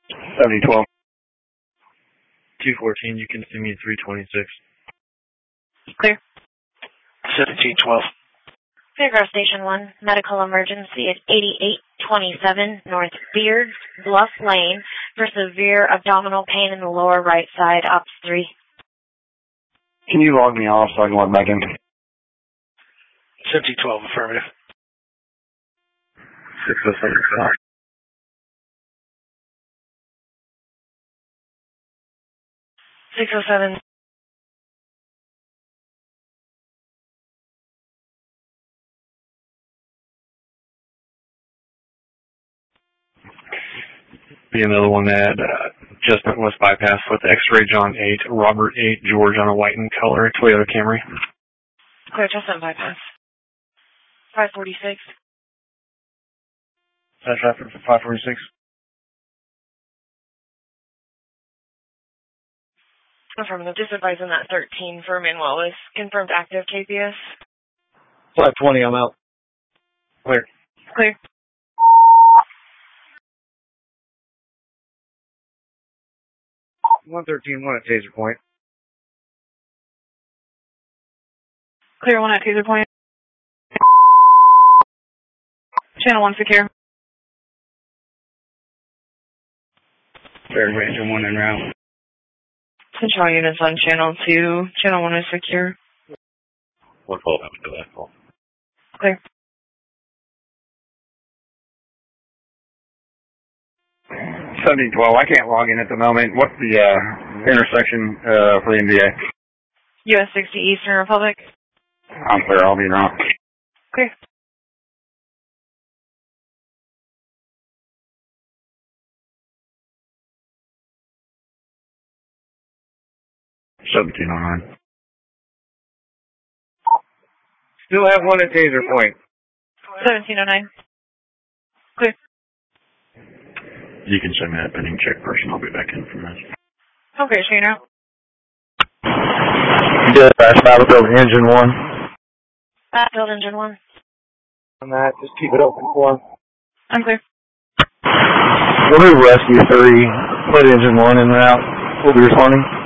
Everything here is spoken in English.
7012. 214, you can see me 326. Clear. 1712. Cleargrass Station 1, medical emergency at 8827 North Beard Bluff Lane for severe abdominal pain in the lower right side, Ops 3. Can you log me off so I can log back in? 1712, affirmative. 607. 607. Be another one at just West Bypass with X-Ray John 8, Robert 8, George on a white and color Toyota Camry. Clear, just on bypass. 546. That's traffic for 546. Affirmative. Disadvising that 13 for Manuel is confirmed active KPS. 520, I'm out. Clear. Clear. One at Taser Point. Clear 1 at Taser Point. Channel 1 secure. Third Ranger 1 en route. Control units on Channel 2. Channel 1 is secure. 112 after that call. Clear. 1712, I can't log in at the moment. What's the intersection for the NBA? US 60 Eastern Republic. I'm clear, I'll be around. Clear. $1709. Still have one at Taser Point. 1709. Clear. You can send me that pending check person. I'll be back in from that. Okay, Shana. Dispatch, Battlefield Engine 1. Battlefield Engine 1. On that, just keep it open for him. I'm clear. We'll do Rescue 3. Put Engine 1 in route. We'll be responding.